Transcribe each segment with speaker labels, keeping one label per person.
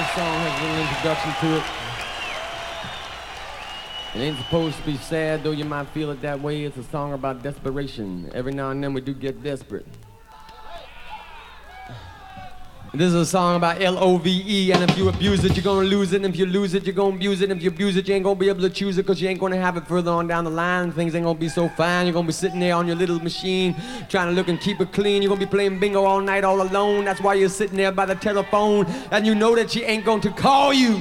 Speaker 1: This song has a little introduction to it. It ain't supposed to be sad, though you might feel it that way. It's a song about desperation. Every now and then we do get desperate. This is a song about L-O-V-E, and if you abuse it, you're gonna lose it, and if you lose it, you're gonna abuse it, and if you abuse it, you ain't gonna be able to choose it, because you ain't gonna have it further on down the line. Things ain't gonna be so fine. You're gonna be sitting there on your little machine, trying to look and keep it clean. You're gonna be playing bingo all night all alone. That's why you're sitting there by the telephone, and you know that she ain't going to call you.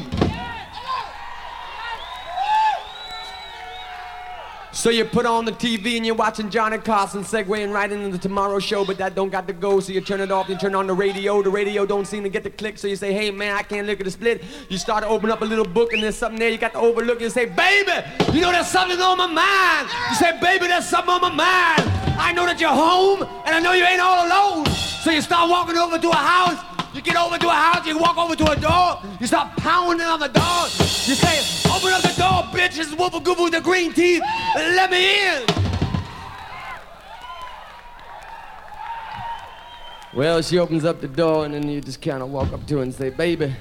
Speaker 1: So you put on the TV and you're watching Johnny Carson segueing right into the Tomorrow Show, but that don't got to go, so you turn it off, you turn on the radio don't seem to get the click, so you say, hey man, I can't look at the split. You start to open up a little book and there's something there you got to overlook, and you say, baby, you know there's something on my mind. You say, baby, there's something on my mind. I know that you're home, and I know you ain't all alone. So you start walking over to a house. You get over to a house, you walk over to a door, you start pounding on the door. You say, open up the door, bitch, it's Woofa Goofa with the green teeth, let me in. Well, she opens up the door, and then you just kind of walk up to her and say, baby.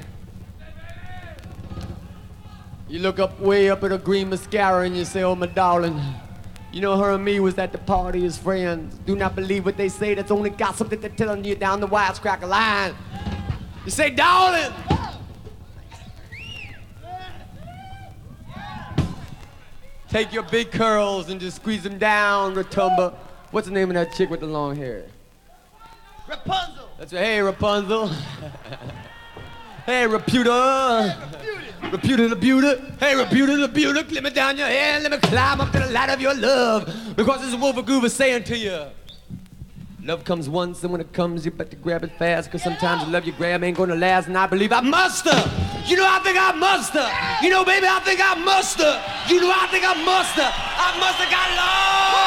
Speaker 1: You look up way up at her green mascara, and you say, oh, my darling. You know, her and me was at the party as friends. Do not believe what they say, that's only gossip that they're telling you down the wisecracker line. You say, darling. Take your big curls and just squeeze them down, Rotumba. What's the name of that chick with the long hair?
Speaker 2: Rapunzel.
Speaker 1: That's right, hey, Rapunzel. Hey, Reputa. Reputa the beauty. Hey, Reputa the beauty. Clip me down your hair and let me climb up to the light of your love. Because this is Woofa Goofa saying to you, love comes once, and when it comes, you better grab it fast, because sometimes the love you grab ain't gonna last, and I believe I must have. You know, I think I must have. You know, baby, I think I must have. You know, I think I must have. I must have got love.